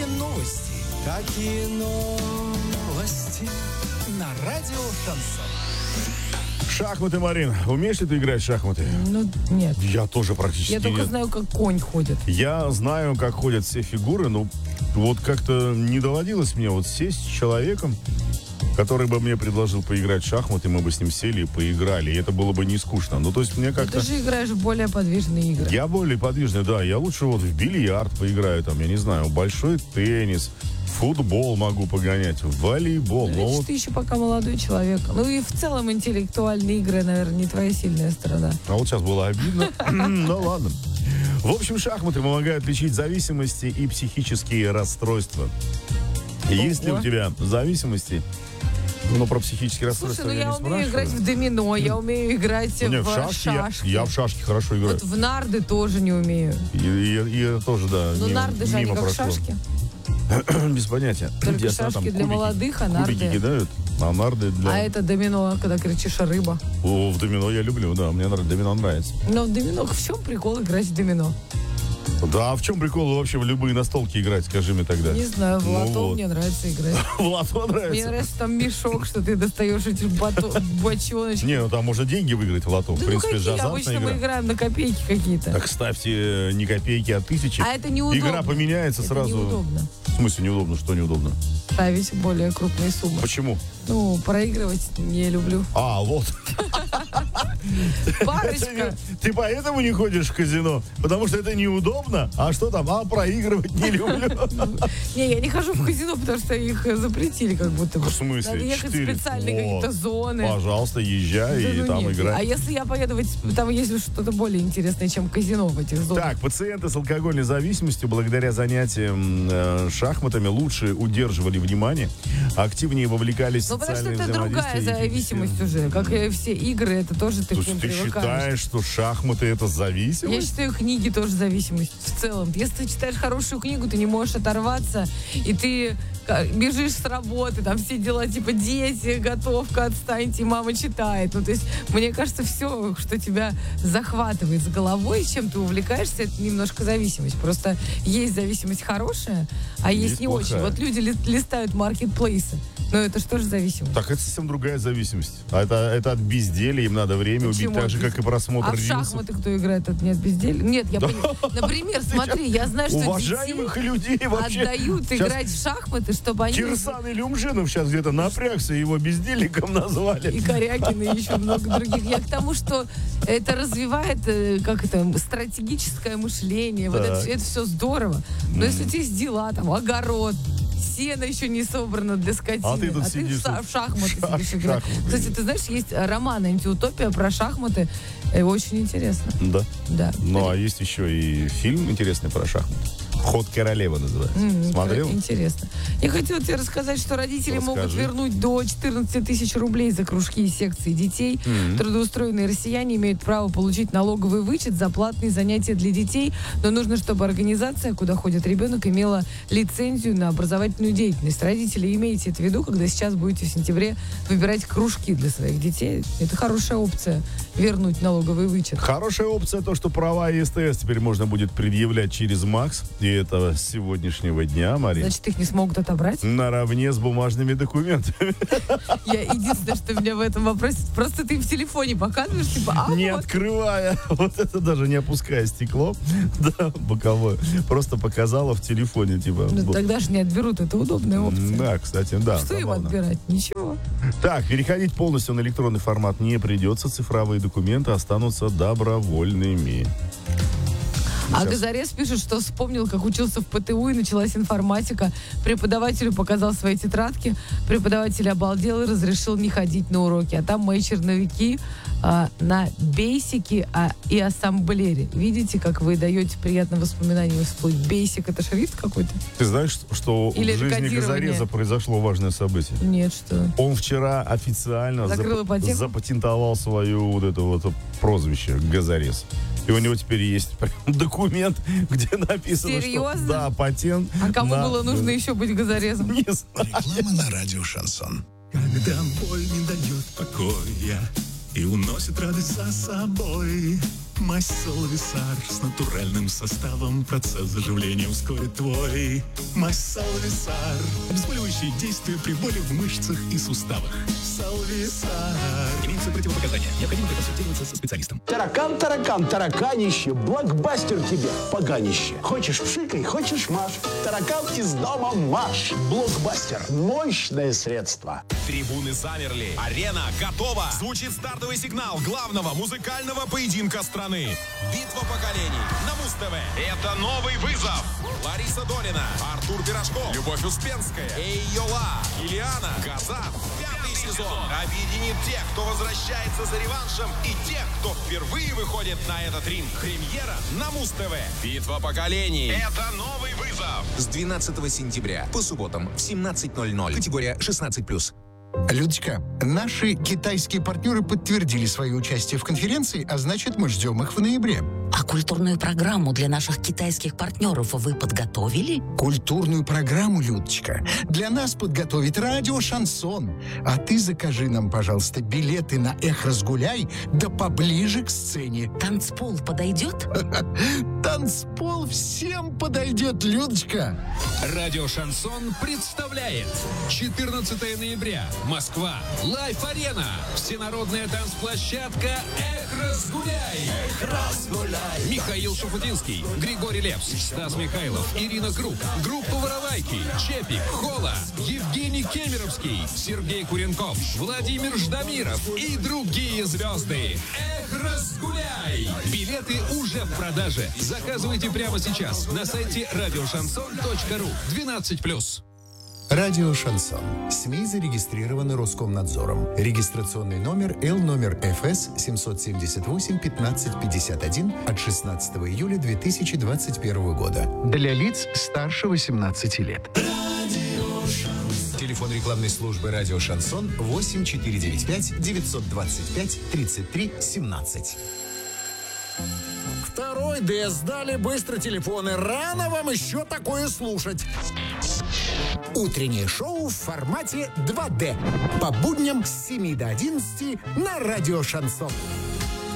Какие новости? Какие новости? На радио Шансон. Шахматы, Марин. Умеешь ли ты играть в шахматы? Ну, нет. Я тоже практически Я только нет. знаю, как конь ходит. Я знаю, как ходят все фигуры, но вот как-то не доводилось мне вот сесть с человеком, который бы мне предложил поиграть в шахматы, мы бы с ним сели и поиграли, и это было бы не скучно. Ну, то есть мне как-то... Ты же играешь в более подвижные игры. Я более подвижный, да. Я лучше вот в бильярд поиграю, там, я не знаю, большой теннис, футбол могу погонять, волейбол. Видишь, Ну, вот, ты еще пока молодой человек. Ну и в целом интеллектуальные игры, наверное, не твоя сильная сторона. а вот сейчас было обидно. Ну, ладно. В общем, шахматы помогают лечить зависимости и психические расстройства. Есть ли у тебя зависимости? Ну, про психические расстройства Слушай, ну я я не умею играть спрашиваю. в домино, я умею играть Не, в шашки. Я в шашки хорошо играю. Вот в нарды тоже не умею. И тоже, да. Но нарды же они мимо как прошло. шашки. Без понятия. Только Я знаю, шашки там для молодых, а нарды... Кубики кидают, а нарды для... А это домино, когда кричишь «рыба». О, в домино я люблю, да, мне домино нравится. Но в домино, в чем прикол играть в домино? Да, а в чем прикол вообще в любые настолки играть, скажи мне тогда? Не знаю, в Ну лото вот. мне нравится играть. В лото Мне нравится? нравится там мешок, что ты достаешь эти бочоночки. Не, ну там можно деньги выиграть в лото. В Да ну принципе, какие, же азартная обычно мы игра. играем на копейки какие-то. Так ставьте не копейки, а тысячи. А это неудобно. Игра поменяется Это сразу. неудобно. В смысле неудобно? Что неудобно? Ставить более крупные суммы. Почему? Ну, проигрывать не люблю. А, вот. Парочка. Ты поэтому не ходишь в казино? Потому что это неудобно? А что там? А, проигрывать не люблю. Не, я не хожу в казино, потому что их запретили как будто бы. В смысле? Надо ехать в 4. специальные Вот. какие-то зоны. Пожалуйста, езжай Да и ну там нет. играй. А если я поеду, там есть что-то более интересное, чем казино в этих зонах. Так, пациенты с алкогольной зависимостью благодаря занятиям шахматами лучше удерживали внимание, активнее вовлекались в Ну, потому что социальные это другая взаимодействия. зависимость уже. Как и все игры, это тоже ты То к ним есть ты привыкаешь. считаешь, что шахматы это Я зависимость? считаю, книги тоже зависимость в целом. Если ты читаешь хорошую книгу, ты не можешь оторваться, и ты бежишь с работы, там все дела, типа дети, готовка, отстаньте, мама читает. Ну, то есть, мне кажется, все, что тебя захватывает с головой, чем ты увлекаешься, это немножко зависимость. Просто есть зависимость хорошая, а есть не плохая. очень. Вот люди листают маркетплейсы. Но это что же зависимость? Так это совсем другая зависимость. А это от безделия, им надо время убить, Почему? так же, как и просмотр А в рилсов. шахматы кто играет? Это нет безделия? Нет, я понимаю. Например, смотри, я знаю, что Уважаемых детей людей вообще... отдают Сейчас играть в шахматы, чтобы они... Кирсан Илюмжинов сейчас где-то напрягся, его бездельником назвали. И Корякин, и еще много других. Я к тому, что это развивает, стратегическое мышление. Вот это все здорово. Но если у тебя есть дела, там, огород, сено еще не собрано для скотины, А ты тут ты сидишь в шахматы сидишь играешь. шахматы. Кстати, ты знаешь, есть роман «Антиутопия» про шахматы. Очень интересно. Да. Да. Ну, а есть еще и фильм интересный про шахматы. «Ход королевы» называется. Смотрел? Интересно. Я хотела тебе рассказать, что родители могут Расскажи. вернуть до 14 тысяч рублей за кружки и секции детей. Трудоустроенные россияне имеют право получить налоговый вычет за платные занятия для детей, но нужно, чтобы организация, куда ходит ребенок, имела лицензию на образовательную деятельность. Родители, имейте это в виду, когда сейчас будете в сентябре выбирать кружки для своих детей. Это хорошая опция вернуть налоговый вычет. Хорошая опция то, что права и СТС теперь можно будет предъявлять через МАКС. И это с сегодняшнего дня, Мария. Значит, их не смогут отобрать? Наравне с бумажными документами. Я единственное, что меня в этом вопросе, просто ты в телефоне показываешь, типа, Не вот. открывая, вот это даже не опуская стекло, да, боковое, просто показала в телефоне, типа. Ну, тогда же не отберут, это удобная опция. Да, кстати, да. Что им забавно. отбирать? Ничего. Так, переходить полностью на электронный формат не придется, цифровые документы останутся добровольными. А Сейчас. Газарес пишет, что вспомнил, как учился в ПТУ, и началась информатика. Преподавателю показал свои тетрадки. Преподаватель обалдел и разрешил не ходить на уроки. А там мои черновики на бейсике и ассамблере. Видите, как вы даете приятное воспоминание всплыть? Бейсик — это шрифт какой-то? Ты знаешь, что Или в жизни кодирование? Газареза произошло важное событие? Нет, что? Он вчера официально Закрыл ипотеку? запатентовал свое вот это вот прозвище Газарез. И у него теперь есть прям документ, где написано, Серьезно? что да, патент. А кому на- было нужно еще быть Газарезом? Не знаю. Реклама на радио Шансон. Когда боль не дает покоя и уносит радость за собой, Мазь Салвисар с натуральным составом. Процесс заживления ускорит твой. Мазь Салвисар. Обезболивающее действие при боли в мышцах и суставах. Салвисар. Имеются противопоказания. Необходимо консультироваться со специалистом. Таракан, таракан, тараканище, блокбастер тебе, поганище. Хочешь пшикай, хочешь маш. Таракан из дома маш. Блокбастер. Мощное средство. Трибуны замерли. Арена готова. Звучит стартовый сигнал главного музыкального поединка страны. Битва поколений на Муз-ТВ. Это новый вызов. Лариса Долина, Артур Пирожков, Любовь Успенская, Эйола, Ильяна, Газан. Пятый сезон объединит тех, кто возвращается за реваншем, и тех, кто впервые выходит на этот ринг. Премьера на Муз-ТВ. Битва поколений. Это новый вызов. С 12 сентября по субботам в 17:00. Категория 16+. Людочка, наши китайские партнеры подтвердили свое участие в конференции, а значит, мы ждем их в ноябре. А культурную программу для наших китайских партнеров вы подготовили? Культурную программу, Людочка, для нас подготовит радио «Шансон». А ты закажи нам, пожалуйста, билеты на «Эх, разгуляй», да поближе к сцене. Танцпол подойдет? Танцпол всем подойдет, Людочка. Радио «Шансон» представляет 14 ноября. Москва. Лайф-арена. Всенародная танцплощадка «Эх, разгуляй». Эх, разгуляй. Михаил Шуфутинский, Григорий Лепс, Стас Михайлов, Ирина Круг, группа «Воровайки», Чепик, Хола, Евгений Кемеровский, Сергей Куренков, Владимир Ждамиров и другие звезды. Эх, разгуляй! Билеты уже в продаже. Заказывайте прямо сейчас на сайте радиошансон.ру. 12+. Радио «Шансон». СМИ зарегистрированы Роскомнадзором. Регистрационный номер Л номер ФС 778-1551 от 16 июля 2021 года. Для лиц старше 18 лет. Телефон рекламной службы «Радио Шансон» 8495-925-33-17. Второй Д сдали быстро телефоны. Рано вам еще такое слушать. Утреннее шоу в формате 2D. По будням с 7 до 11 на радио «Шансон».